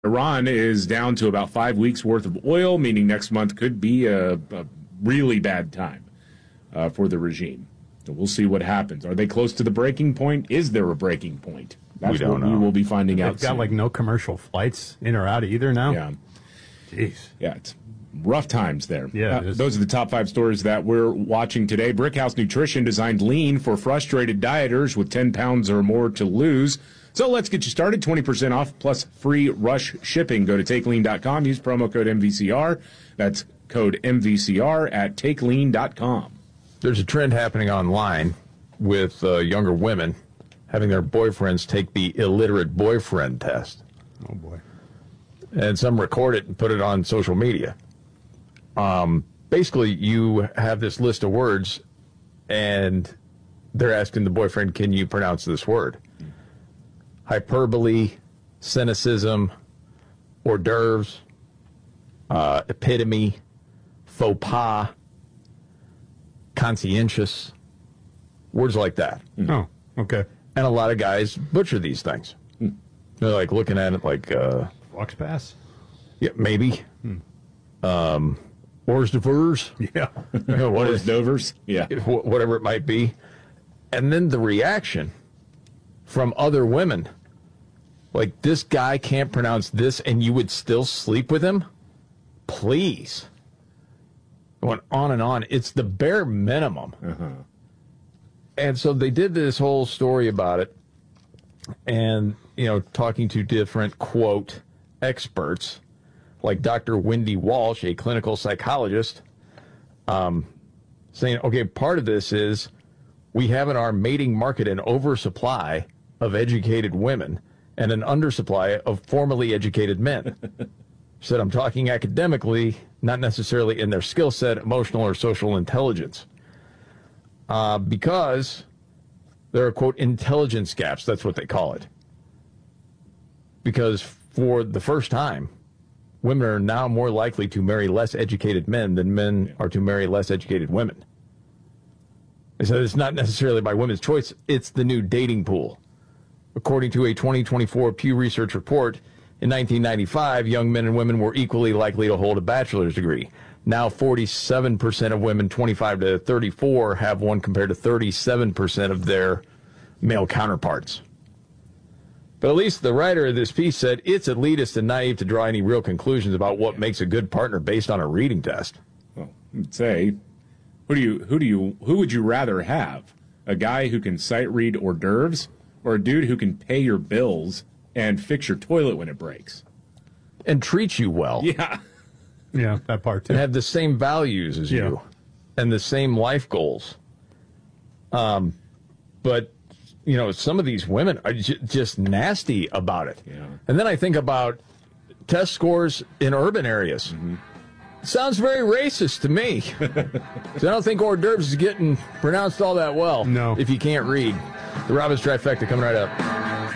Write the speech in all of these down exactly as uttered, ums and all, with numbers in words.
Iran is down to about five weeks' worth of oil, meaning next month could be a, a really bad time uh, for the regime. So we'll see what happens. Are they close to the breaking point? Is there a breaking point? That's we don't what know. we will be finding They've out got soon. like no commercial flights in or out either now? Yeah. Jeez. Yeah, it's rough times there. Yeah, Uh, those are the top five stories that we're watching today. Brickhouse Nutrition designed lean for frustrated dieters with ten pounds or more to lose. So let's get you started. twenty percent off plus free rush shipping. Go to take lean dot com. Use promo code M V C R. That's code M V C R at take lean dot com. There's a trend happening online with uh, younger women having their boyfriends take the illiterate boyfriend test. Oh, boy. And some record it and put it on social media. Um, basically, you have this list of words, and they're asking the boyfriend, can you pronounce this word? Hyperbole, cynicism, hors d'oeuvres, uh, epitome, faux pas, conscientious, words like that. Oh, okay. And a lot of guys butcher these things. Mm. They're like looking at it like, uh, Walks pass? yeah, maybe. Hmm. Um, hors d'oeuvres. Yeah. What Or is Dovers? Yeah. wh- whatever it might be. And then the reaction from other women. Like, this guy can't pronounce this and you would still sleep with him? Please. Going on and on. It's the bare minimum. Uh-huh. And so they did this whole story about it. And, you know, talking to different, quote, experts, like Doctor Wendy Walsh, a clinical psychologist, um, saying, okay, part of this is we have in our mating market an oversupply of educated women and an undersupply of formally educated men. She said, I'm talking academically, not necessarily in their skill set, emotional or social intelligence. Uh, because there are, quote, intelligence gaps. That's what they call it. Because for the first time, women are now more likely to marry less educated men than men are to marry less educated women. They said it's not necessarily by women's choice, it's the new dating pool. According to a twenty twenty-four Pew Research report, in nineteen ninety-five, young men and women were equally likely to hold a bachelor's degree. Now forty-seven percent of women twenty-five to thirty-four have one compared to thirty-seven percent of their male counterparts. But at least the writer of this piece said it's elitist and naive to draw any real conclusions about what makes a good partner based on a reading test. Well, I'd say, who do you who do you who would you rather have? A guy who can sight read hors d'oeuvres, or a dude who can pay your bills and fix your toilet when it breaks? And treat you well. Yeah. Yeah, that part too. And have the same values as Yeah. you and the same life goals. Um, but, you know, some of these women are j- just nasty about it. Yeah. And then I think about test scores in urban areas. Mm-hmm. Sounds very racist to me. So I don't think hors d'oeuvres is getting pronounced all that well. No. If you can't read. The Robbins Trifecta coming right up.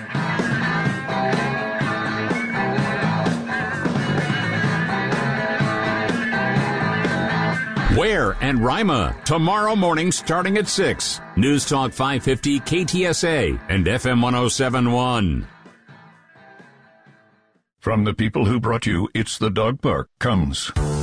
Ware and Rima, tomorrow morning starting at six. News Talk five fifty K T S A and F M one oh seven point one. From the people who brought you It's the Dog Park comes